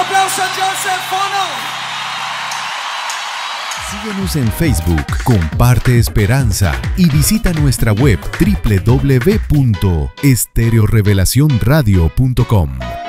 aplauso a Joseph Fono. Síguenos en Facebook, comparte esperanza y visita nuestra web www.estereorevelacionradio.com.